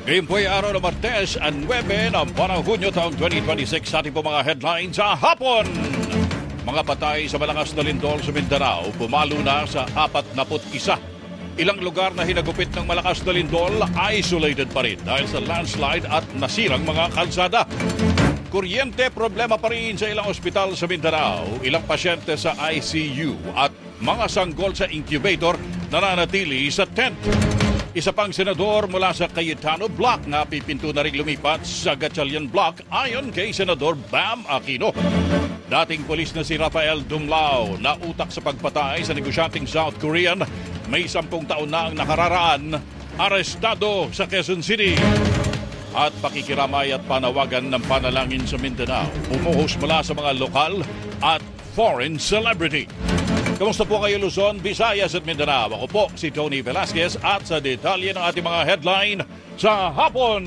Ngayon po ay araw ng Martes, 9 ng buwan ng Hunyo taong 2026 sa ating po mga headlines sa hapon. Mga patay sa malakas na lindol sa Mindanao, pumalo na sa 41. Ilang lugar na hinagupit ng malakas na lindol, isolated pa rin dahil sa landslide at nasirang mga kalsada. Kuryente, problema pa rin sa ilang ospital sa Mindanao, ilang pasyente sa ICU at mga sanggol sa incubator nananatili sa tent. Isa pang senador mula sa Cayetano Block na pipinto na rin lumipat sa Gatchalian Block ayon kay Senador Bam Aquino. Dating polis na si Rafael Dumlao na utak sa pagpatay sa negosyanteng South Korean, may 10 taon na ang nakararaan, arestado sa Quezon City. At pakikiramay at panawagan ng panalangin sa Mindanao, bumuhos mula sa mga lokal at foreign celebrity. Kamusta po kayo Luzon, Visayas at Mindanao? Ako po si Tony Velasquez at sa detalye ng ating mga headline sa hapon.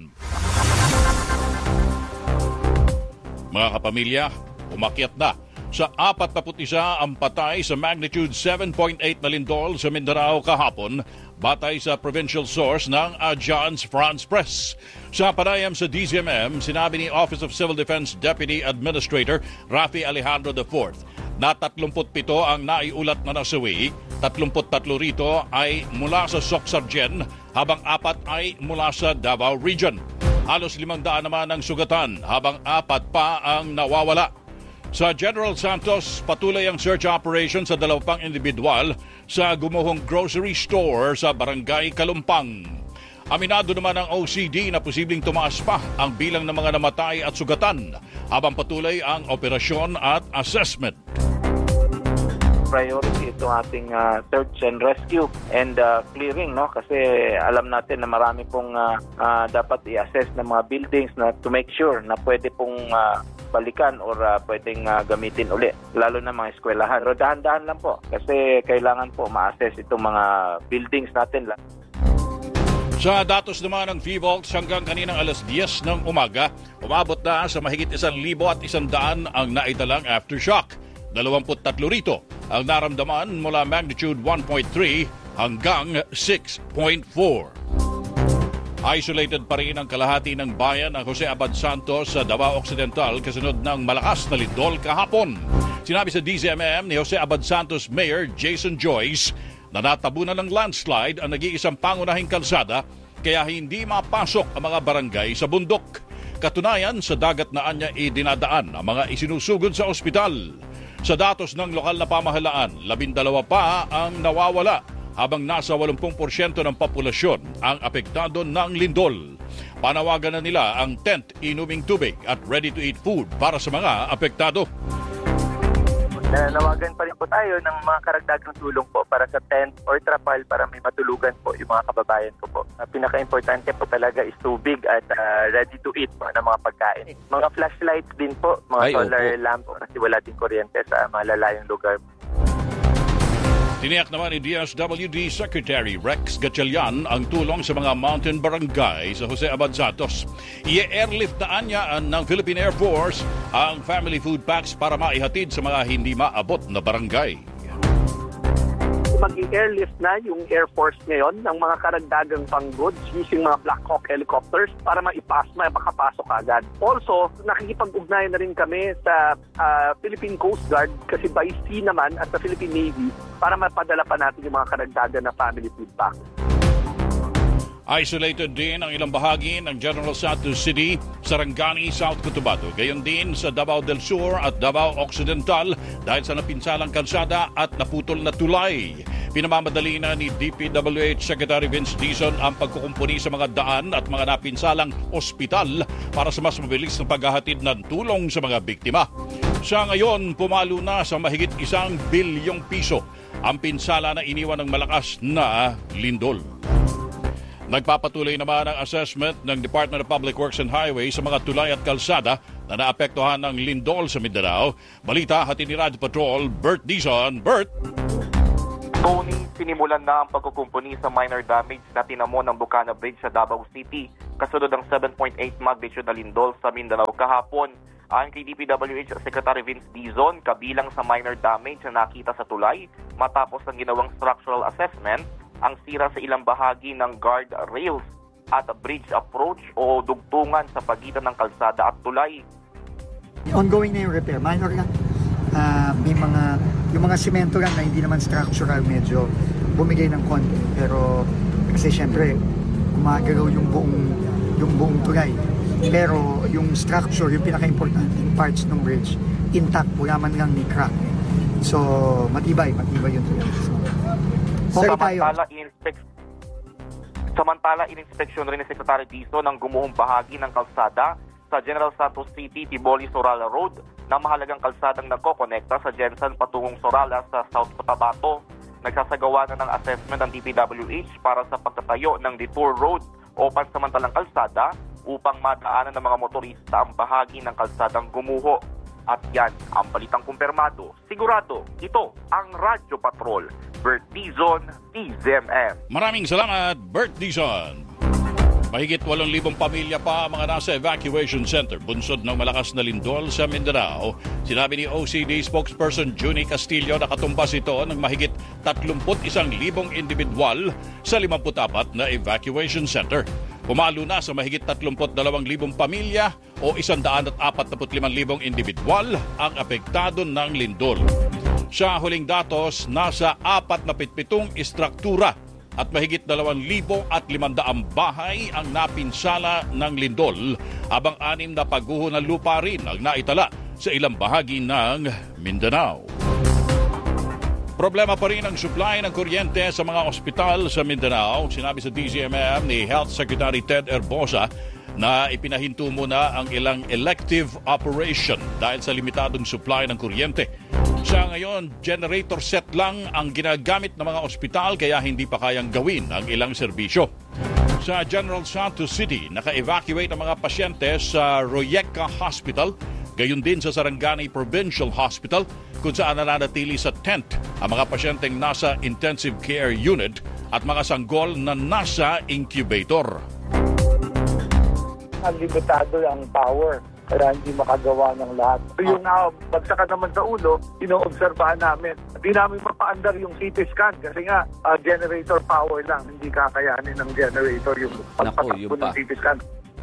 Mga kapamilya, umakyat na sa 41 ang patay sa magnitude 7.8 na lindol sa Mindanao kahapon, batay sa provincial source ng Agence France Presse. Sa panayam sa DZMM, sinabi ni Office of Civil Defense Deputy Administrator Rafi Alejandro IV na 37 ang naiulat na nasawi, 33 rito ay mula sa Socsargen, habang 4 ay mula sa Davao Region. Halos 500 naman ang sugatan, habang 4 pa ang nawawala. Sa General Santos, patuloy ang search operation sa 2 pang individual sa gumuhong grocery store sa Barangay Kalumpang. Aminado naman ang OCD na posibleng tumaas pa ang bilang ng mga namatay at sugatan habang patuloy ang operasyon at assessment. Priority itong ating search and rescue and clearing, no? Kasi alam natin na marami pong dapat i-assess ng mga buildings na to make sure na pwede pong balikan or pwedeng gamitin uli, lalo na mga eskwelahan. Pero dahan-dahan lang po kasi kailangan po ma-assess itong mga buildings natin lang. Sa datos naman ng PHIVOLTS hanggang kaninang alas 10 ng umaga, umabot na sa mahigit 1,100 ang naidalang aftershock. 23 rito ang naramdaman mula magnitude 1.3 hanggang 6.4. Isolated pa rin ang kalahati ng bayan ng Jose Abad Santos sa Davao Occidental kasunod ng malakas na lindol kahapon. Sinabi sa DZMM ni Jose Abad Santos Mayor Jason Joyce na natabunan ng landslide ang nag-iisang pangunahing kalsada kaya hindi mapasok ang mga barangay sa bundok. Katunayan, sa dagat na anya idinadaan ang mga isinusugod sa ospital. Sa datos ng lokal na pamahalaan, 12 pa ang nawawala habang nasa 80% ng populasyon ang apektado ng lindol. Panawagan na nila ang tent, inuming tubig at ready-to-eat food para sa mga apektado. Nanawagan pa rin po tayo ng mga karagdagang tulong po para sa tent or trapal para may matulugan po yung mga kababayan ko po. Pinaka-importante po talaga is tubig at ready-to-eat po ng mga pagkain. Mga flashlights din po, mga solar lamp kasi wala din kuryente sa malalayong lugar. Tiniyak naman ni DSWD Secretary Rex Gatchalian ang tulong sa mga mountain barangay sa Jose Abad Santos. I-airlift na anyaan ng Philippine Air Force ang family food packs para maihatid sa mga hindi maabot na barangay. Mag-airlift na yung Air Force ngayon ng mga karagdagang pang-goods using mga Black Hawk helicopters para makapasok agad. Also, nakikipag-ugnayan na rin kami sa Philippine Coast Guard kasi by sea naman at sa Philippine Navy para mapadala pa natin yung mga karagdagan na family food pack. Isolated din ang ilang bahagi ng General Santos City, Sarangani, South Cotabato. Gayon din sa Davao del Sur at Davao Occidental dahil sa napinsalang kalsada at naputol na tulay. Pinamamadali na ni DPWH Secretary Vince Dizon ang pagkukumpuni sa mga daan at mga napinsalang ospital para sa mas mabilis na paghahatid ng tulong sa mga biktima. Sa ngayon, pumalo na sa mahigit 1 bilyong piso ang pinsala na iniwan ng malakas na lindol. Nagpapatuloy naman ang assessment ng Department of Public Works and Highways sa mga tulay at kalsada na naapektuhan ng lindol sa Mindanao. Balita hatid ni Radyo Patrol, Bert Dizon. Bert! Tony, sinimulan na ang pagkukumpuni sa minor damage na tinamo ng Bukana Bridge sa Davao City kasunod ng 7.8 magnitude na lindol sa Mindanao kahapon. Ayon kay DPWH Secretary Vince Dizon, kabilang sa minor damage na nakita sa tulay matapos ng ginawang structural assessment ang sira sa ilang bahagi ng guard rails at bridge approach o dugtungan sa pagitan ng kalsada at tulay. Ongoing na yung repair. Minor lang. Yung mga semento lang na hindi naman structural, medyo bumigay ng konti. Pero kasi syempre, gumagalaw yung buong tulay. Pero yung structure, yung pinaka-importanting parts ng bridge, intact, wala man lang ni crack. So, matibay yung tulay. Samantala, in-inspeksyon rin ni Secretary Dizon ng gumuhong bahagi ng kalsada sa General Santos City, Tiboli, Sorala Road na mahalagang kalsadang nagkokonekta sa Jensen patungong Sorala sa South Cotabato. Nagsasagawa na ng assessment ng DPWH para sa pagtatayo ng detour road o pansamantalang kalsada upang madaanan ng mga motorista ang bahagi ng kalsadang gumuho. At yan ang balitang kumpirmado. Sigurado, ito ang Radyo Patrol. Bert Dizon, DZMM. Maraming salamat, Bert Dizon. Mahigit 8,000 pamilya pa ang mga nasa evacuation center bunsod ng malakas na lindol sa Mindanao. Sinabi ni OCD spokesperson Junie Castillo na katumbas ito ng mahigit 31,000 individual sa 54 na evacuation center. Pumalo na sa mahigit 32,000 pamilya o 145,000 individual ang apektado ng lindol. Sa huling datos, nasa 47 istruktura at mahigit 2,500 bahay ang napinsala ng lindol, habang 6 na pagguho ng lupa rin ang naitala sa ilang bahagi ng Mindanao. Problema pa rin ang supply ng kuryente sa mga ospital sa Mindanao. Sinabi sa DZMM ni Health Secretary Ted Herbosa na ipinahinto muna ang ilang elective operation dahil sa limitadong supply ng kuryente. Sa ngayon, generator set lang ang ginagamit ng mga ospital kaya hindi pa kayang gawin ang ilang serbisyo. Sa General Santos City, naka-evacuate ang mga pasyente sa Royeca Hospital, gayon din sa Sarangani Provincial Hospital kung saan nananatili sa tent ang mga pasyenteng nasa intensive care unit at mga sanggol na nasa incubator. Limitado ang power, kaya hindi makagawa ng lahat. Yung bagsakan naman sa ulo, inoobserbahan namin. Hindi namin mapaandar yung CT scan kasi nga generator power lang. Hindi kakayanin ng generator yung pagpatakbo ng CT scan.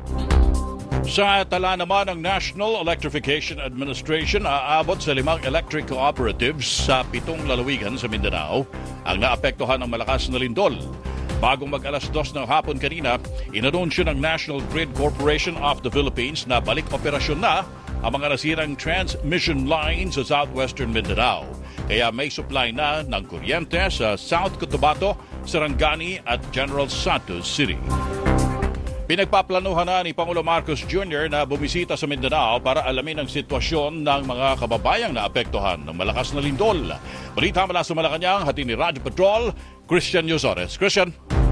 Sa tala naman ng National Electrification Administration, aabot sa 5 electric cooperatives sa 7 lalawigan sa Mindanao ang naapektuhan ng malakas na lindol. Bagong mag-alas 2 ng hapon kanina, inanunsyo ng National Grid Corporation of the Philippines na balik operasyon na ang mga nasirang transmission lines sa southwestern Mindanao. Kaya may supply na ng kuryente sa South Cotabato, Sarangani at General Santos City. Pinagpaplanuhan na ni Pangulo Marcos Jr. na bumisita sa Mindanao para alamin ang sitwasyon ng mga kababayang naapektuhan ng malakas na lindol. Balita mula sa Malacanang, hatid ni Radyo Patrol, Christian Yosores. Christian.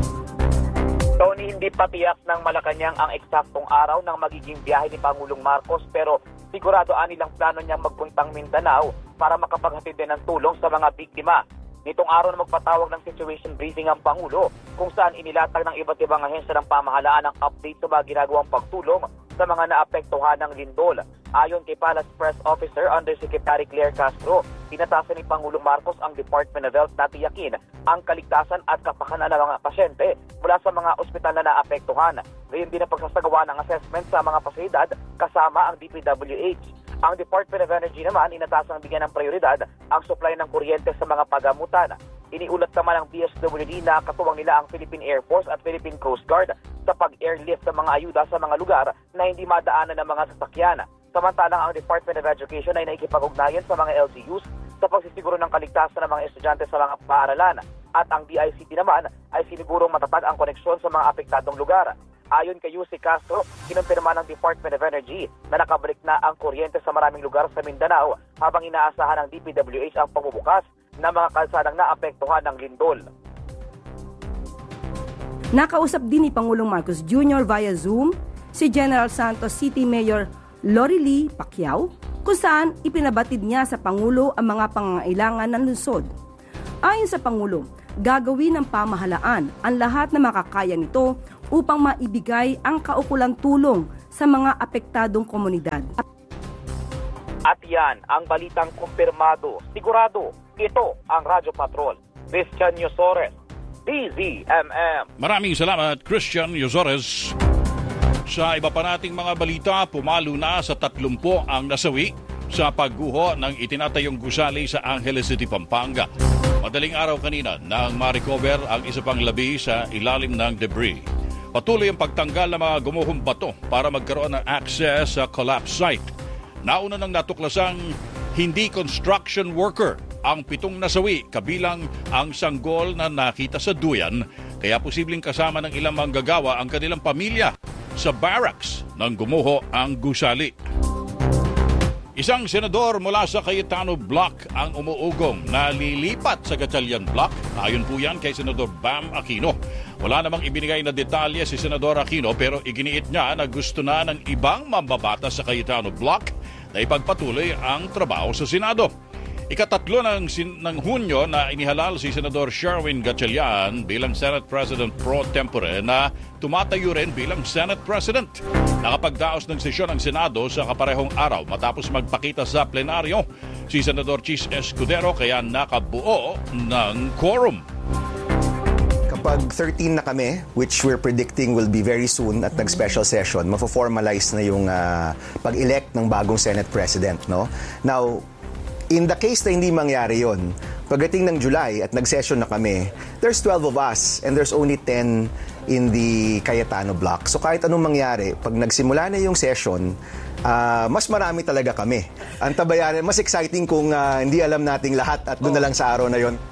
Tony, hindi pa tiyak ng Malacanang ang eksaktong araw ng magiging biyahe ni Pangulong Marcos, pero sigurado nilang plano niyang magpuntang Mindanao para makapaghatid din ng tulong sa mga biktima. Nitong araw na magpatawag ng situation briefing ang Pangulo kung saan inilatag ng iba't ibang ahensya ng pamahalaan ang update sa mga ginagawang pagtulong sa mga naapektuhan ng lindol. Ayon kay Palace Press Officer Undersecretary Claire Castro, tinatasan ni Pangulong Marcos ang Department of Health na tiyakin ang kaligtasan at kapakanan ng mga pasyente mula sa mga ospital na naapektuhan. Gayon din ang pagsasagawa ng assessment sa mga pasilidad kasama ang DPWH. Ang Department of Energy naman inatasang bigyan ng prioridad ang supply ng kuryente sa mga pagamutan. Iniulat naman ng DSWD na katuwang nila ang Philippine Air Force at Philippine Coast Guard sa pag-airlift ng mga ayuda sa mga lugar na hindi madaanan ng mga sasakyan. Samantalang ang Department of Education ay naikipag-ugnayan sa mga LGUs sa pagsisiguro ng kaligtasan ng mga estudyante sa mga paaralan. At ang DICT naman ay sinigurong matatag ang koneksyon sa mga apektadong lugar. Ayon kay Yussi Castro, kinumpirma ng Department of Energy na nakabalik na ang kuryente sa maraming lugar sa Mindanao habang inaasahan ng DPWH ang pagbubukas ng mga kalsadang naapektuhan ng lindol. Nakausap din ni Pangulong Marcos Jr. via Zoom si General Santos City Mayor Lorelie Pacquiao kung saan ipinabatid niya sa Pangulo ang mga pangangailangan ng lungsod. Ayon sa Pangulo, gagawin ng pamahalaan ang lahat na makakaya nito upang maibigay ang kaukulang tulong sa mga apektadong komunidad. At yan ang balitang kumpirmado. Sigurado, ito ang Radyo Patrol. Christian Yosores, DZMM. Maraming salamat, Christian Yozores. Sa iba pa nating mga balita, pumalo na sa 30 ang nasawi sa pagguho ng itinatayong gusali sa Angeles City, Pampanga. Madaling araw kanina nang ma-recover ang isa pang labi sa ilalim ng debris. Patuloy ang pagtanggal ng mga gumuhong bato para magkaroon ng access sa collapse site. Nauna nang natuklasang hindi construction worker ang 7 nasawi kabilang ang sanggol na nakita sa duyan, kaya posibleng kasama ng ilang manggagawa ang kanilang pamilya sa barracks nang gumuho ang gusali. Isang senador mula sa Cayetano Block ang umuugong na lilipat sa Gatchalian Block. Ayon po yan kay Senador Bam Aquino. Wala namang ibinigay na detalye si Senador Aquino pero iginiit niya na gusto na ng ibang mambabatas sa Cayetano Block na ipagpatuloy ang trabaho sa Senado. Ikatatlo ng Hunyo na inihalal si Senador Sherwin Gatchalian bilang Senate President pro tempore na tumatayo rin bilang Senate President. Nakapagdaos ng sesyon ng Senado sa kaparehong araw matapos magpakita sa plenaryo si Senador Chis Escudero kaya nakabuo ng quorum. Kapag 13 na kami, which we're predicting will be very soon at nag-special session, mafo-formalize na yung pag-elect ng bagong Senate President. No? Now, in the case na hindi mangyari yon, pagdating ng July at nag-session na kami, there's 12 of us and there's only 10 in the Cayetano Block. So kahit anong mangyari, pag nagsimula na yung session, mas marami talaga kami. Ang tabayaran, mas exciting kung hindi alam nating lahat at doon na lang sa araw na yon.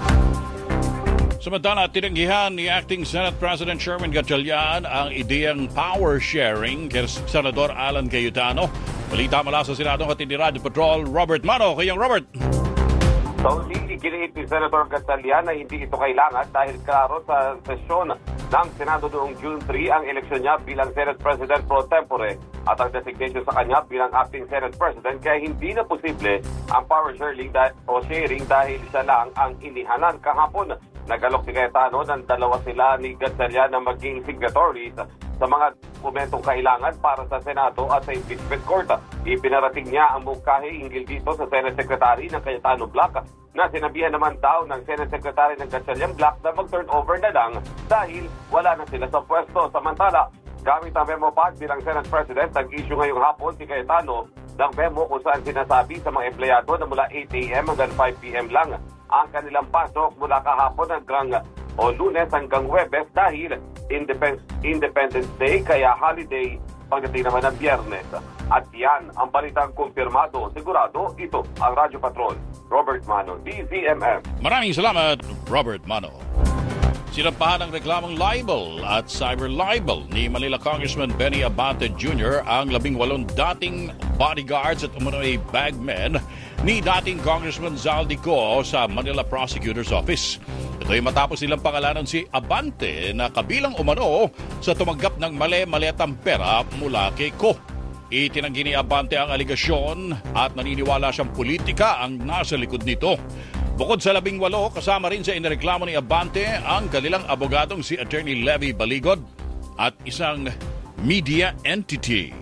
Samantala, tinanggihan ni Acting Senate President Sherwin Gatchalian ang ideyang power sharing kay Senador Alan Cayetano. Balita mula sa Senado at ni Radio Patrol, Robert Mano. Kayang Robert. Tony, iginiit ni Senator Gatchalian na hindi ito kailangan dahil klaro sa sesyon ng Senado noong June 3 ang eleksyon niya bilang Senate President pro tempore at ang designation sa kanya bilang Acting Senate President kaya hindi na posible ang power sharing dahil siya lang ang inihanan kahapon. Nagalok si Cayetano ng dalawa sila ni Gatchalian na maging signatories sa mga dokumentong kailangan para sa Senado at sa impeachment court. Ipinarating niya ang mungkahi hinggil dito sa Senate Secretary ng Cayetano Block na sinabihan naman daw ng Senate Secretary ng Gatchalian Block na mag-turn over na lang dahil wala na sila sa pwesto. Samantala, gamit ang memo pad bilang Senate President, nag-issue ngayong hapon si Cayetano ng memo kung saan sinasabi sa mga empleyado na mula 8 a.m. hanggang 5 p.m. lang ang kanilang pasok mula kahapon hanggang Lunes hanggang Huwebes dahil Independence Day kaya holiday pagdating naman ng Biyernes. At yan ang balitang kumpirmado. Sigurado ito ang Radyo Patrol. Robert Mano, DZMM. Maraming salamat, Robert Mano. Sinampahan ng reklamong libel at cyber libel ni Manila Congressman Benny Abante Jr. ang 18 dating bodyguards at umunoy bagmen ni dating Congressman Zaldico sa Manila Prosecutor's Office. Ito ay matapos nilang pangalanan si Abante na kabilang umano sa tumanggap ng mali-maletang pera mula kay Ko. Itinanggi ni Abante ang aligasyon at naniniwala siyang politika ang nasa likod nito. Bukod sa 18, kasama rin sa inireklamo ni Abante ang kanilang abogadong si Attorney Levy Baligod at isang media entity.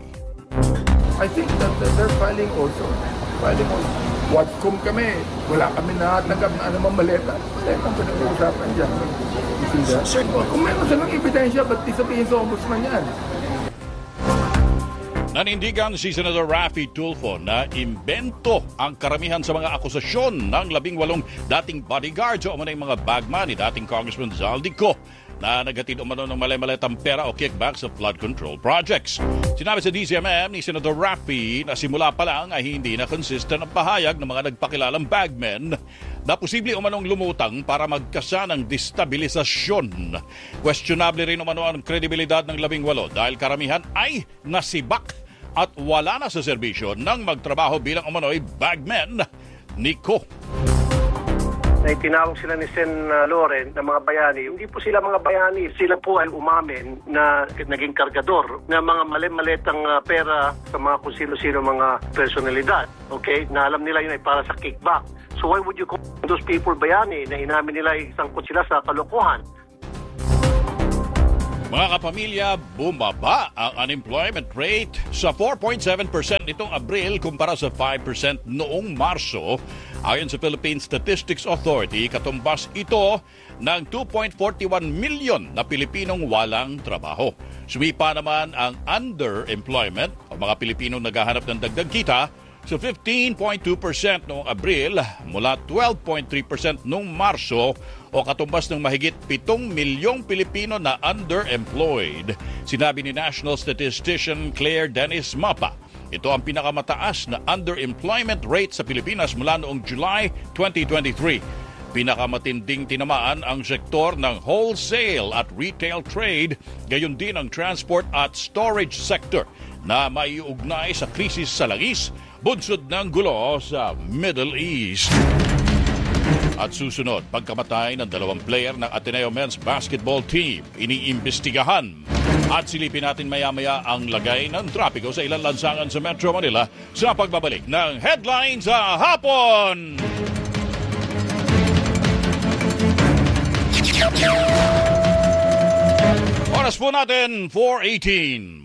I think that they're filing also. Whatcom kami, wala kami natanggap na anumang maleta. Maleta ang pinag-uusapan dyan. Sir, kung meron silang ebidensya, ba't di sabihin sa ombudsman yan? Nanindigan si Senator Raffy Tulfo na imbento ang karamihan sa mga akusasyon ng 18 dating bodyguards o umunay mga bagman ni dating Congressman Zaldico na naghatid umano ng mali-maletang pera o kickback sa flood control projects. Sinabi sa DCMM ni Senator Raffy na simula pa lang ay hindi na consistent ang pahayag ng mga nagpakilalang bagmen na posible umanong lumutang para magkasa ng destabilisasyon. Questionable rin umano ang kredibilidad ng 18 dahil karamihan ay nasibak at wala na sa serbisyo nang magtrabaho bilang umano'y bagmen ni Ko. Na itinawag sila ni Sen. Loren na mga bayani. Hindi po sila mga bayani. Sila po ay umamin na naging kargador na mga mali-maletang pera sa mga kung sino-sino mga personalidad. Okay? Na alam nila yun ay para sa kickback. So why would you call those people bayani na inamin nila isang sila sa kalokohan? Mga kapamilya, bumaba ang unemployment rate sa 4.7% nitong Abril kumpara sa 5% noong Marso. Ayon sa Philippine Statistics Authority, katumbas ito ng 2.41 milyon na Pilipinong walang trabaho. Sumipa naman ang underemployment o mga Pilipinong naghahanap ng dagdag kita sa 15.2% noong Abril mula 12.3% noong Marso o katumbas ng mahigit 7 milyong Pilipino na underemployed. Sinabi ni National Statistician Claire Dennis Mapa, ito ang pinakamataas na underemployment rate sa Pilipinas mula noong July 2023. Pinakamatinding tinamaan ang sektor ng wholesale at retail trade, gayon din ang transport at storage sector na maiugnay sa krisis sa langis, bunsod ng gulo sa Middle East. At susunod, pagkamatay ng 2 player ng Ateneo Men's Basketball Team, iniimbestigahan. At silipin natin maya-maya ang lagay ng trapiko sa ilang lansangan sa Metro Manila sa pagbabalik ng Headlines sa Hapon! Oras po natin, 4:18.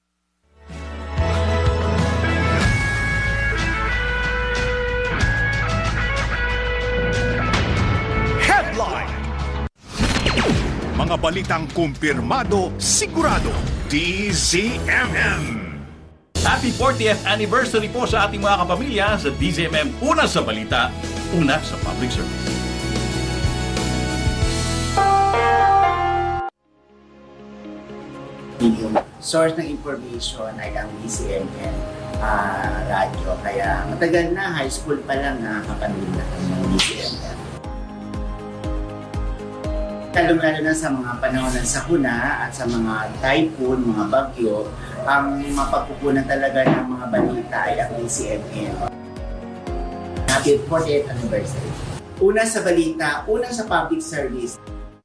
Mga balitang kumpirmado, sigurado, DZMM. Happy 40th anniversary po sa ating mga kapamilya sa DZMM. Una sa balita, una sa public service. Yung source ng information ay ang DZMM radyo. Kaya matagal na, high school pa lang nakakapanood na ng DZMM. Lalo-lalo na sa mga panahon ng sakuna at sa mga typhoon, mga bagyo, ang mapagkukunan talaga ng mga balita ay ang DZMM. Happy 40th anniversary. Una sa balita, una sa public service.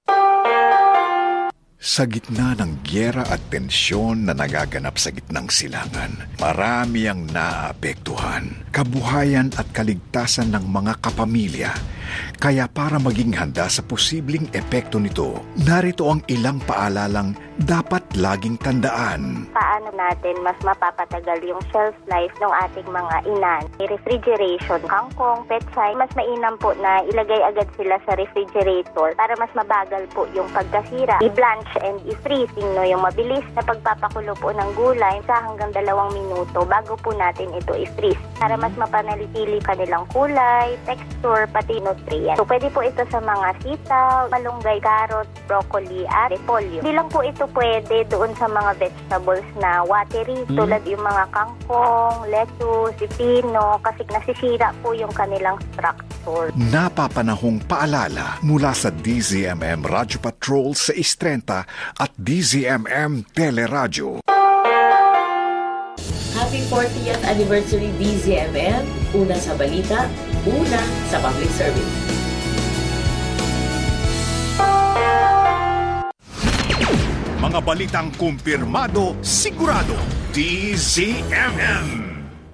Sa gitna ng gyera at tensyon na nagaganap sa gitnang silangan, marami ang naapektuhan, kabuhayan at kaligtasan ng mga kapamilya. Kaya para maging handa sa posibleng epekto nito, narito ang ilang paalalang dapat laging tandaan. Paano natin mas mapapatagal yung shelf life ng ating mga inan? Refrigeration, kangkong, pechay, mas mainam po na ilagay agad sila sa refrigerator para mas mabagal po yung pagkasira. I-blanch and i-freezing, no, yung mabilis na pagpapakulo po ng gulay sa hanggang 2 minuto bago po natin ito i-freeze para mas mapanatili kanilang kulay, texture, pati nutrient. So, pwede po ito sa mga sitaw, malunggay, carrot, broccoli, at repolyo. Hindi lang po ito pwede doon sa mga vegetables na watery, tulad yung mga kangkong, lettuce, pipino, kasi nasisira po yung kanilang structure. Napapanahong paalala mula sa DZMM Radio Patrol sa 630 at DZMM Teleradyo. Happy 40th anniversary DZMM, una sa balita, una sa public service. Mga balitang kumpirmado, sigurado, DZMM.